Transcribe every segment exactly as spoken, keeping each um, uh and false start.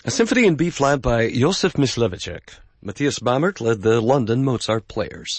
A symphony in B-flat by Josef Mysliveček. Matthias Bamert led the London Mozart Players.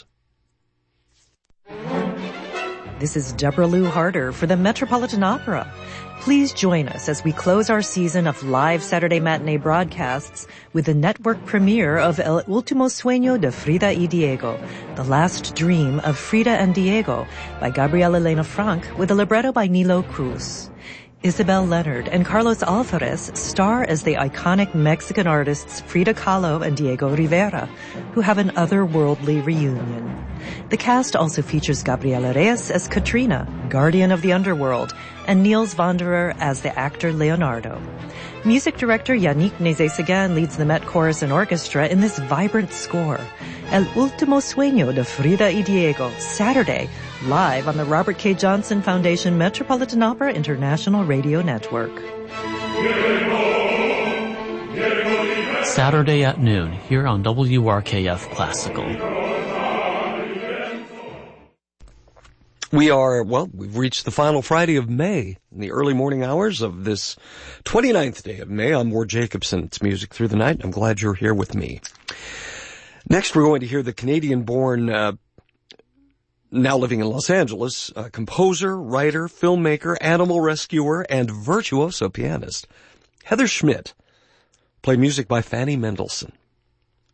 This is Deborah Lou Harder for the Metropolitan Opera. Please join us as we close our season of live Saturday matinee broadcasts with the network premiere of El Último Sueño de Frida y Diego, The Last Dream of Frida and Diego, by Gabriela Elena Frank, with a libretto by Nilo Cruz. Isabel Leonard and Carlos Alvarez star as the iconic Mexican artists Frida Kahlo and Diego Rivera, who have an otherworldly reunion. The cast also features Gabriela Reyes as Katrina, guardian of the underworld, and Niels Wanderer as the actor Leonardo. Music director Yannick Nézet-Séguin leads the Met Chorus and Orchestra in this vibrant score. El Último Sueño de Frida y Diego, Saturday, live on the Robert K. Johnson Foundation Metropolitan Opera International Radio Network. Saturday at noon, here on W R K F Classical. We are, well, we've reached the final Friday of May, in the early morning hours of this twenty-ninth day of May. I'm Ward Jacobson. It's Music Through the Night. I'm glad you're here with me. Next, we're going to hear the Canadian-born, uh, now living in Los Angeles, uh, composer, writer, filmmaker, animal rescuer, and virtuoso pianist, Heather Schmidt, play music by Fanny Mendelssohn.